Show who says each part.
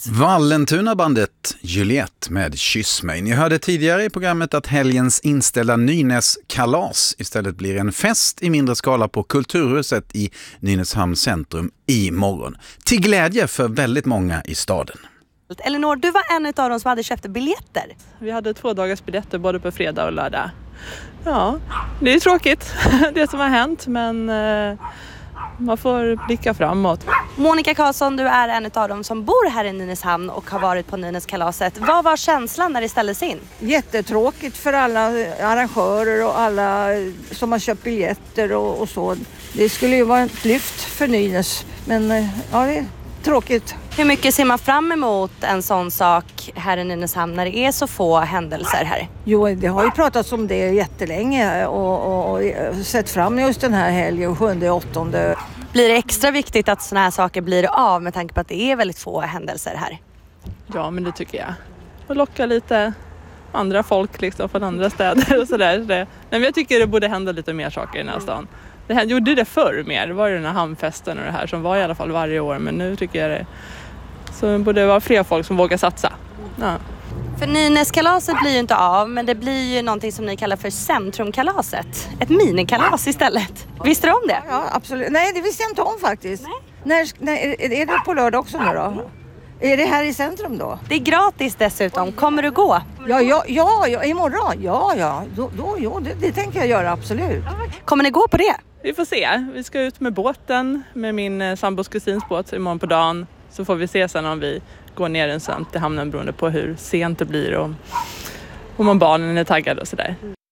Speaker 1: Vallentuna-bandet Juliette med Kyss mig. Ni hörde tidigare i programmet att helgens inställda Nynäs-kalas istället blir en fest i mindre skala på Kulturhuset i Nynäshamns centrum imorgon. Till glädje för väldigt många i staden.
Speaker 2: Elinor, du var en av dem som hade köpt biljetter.
Speaker 3: Vi hade 2 dagars biljetter både på fredag och lördag. Ja, det är tråkigt det som har hänt, men man får blicka framåt.
Speaker 2: Monica Karlsson, du är en av dem som bor här i Nynäshamn och har varit på Nynäskalaset. Vad var känslan när det ställdes in?
Speaker 4: Jättetråkigt för alla arrangörer och alla som har köpt biljetter och så. Det skulle ju vara ett lyft för Nynäs, men ja, det är tråkigt.
Speaker 2: Hur mycket ser man fram emot en sån sak här i Nynäshamn när det är så få händelser här?
Speaker 4: Jo, det har ju pratats om det jättelänge och sett fram just den här helgen, 7:e och 8:e.
Speaker 2: Blir det extra viktigt att såna här saker blir av med tanke på att det är väldigt få händelser här?
Speaker 3: Ja, men det tycker jag. Och locka lite andra folk liksom från andra städer och sådär. Nej, men jag tycker det borde hända lite mer saker i den här stan. Det gjorde det förr mer. Det var ju den här hamnfesten och det här som var i alla fall varje år. Men nu tycker jag det så borde vara fler folk som vågar satsa. Ja.
Speaker 2: För Nynäskalaset blir ju inte av, men det blir ju någonting som ni kallar för centrumkalaset. Ett minikalas istället. Visste du om det?
Speaker 4: Ja, absolut. Nej, det visste jag inte om faktiskt. Nej, är det på lördag också nu då? Är det här i centrum då?
Speaker 2: Det är gratis dessutom. Kommer du gå?
Speaker 4: Ja, imorgon. Ja. Det tänker jag göra, absolut.
Speaker 2: Kommer ni gå på det?
Speaker 3: Vi får se. Vi ska ut med båten, med min sambos kusins båt imorgon på dagen. Så får vi se sen om vi går ner en stund till hamnen beroende på hur sent det blir och om barnen är taggade och sådär.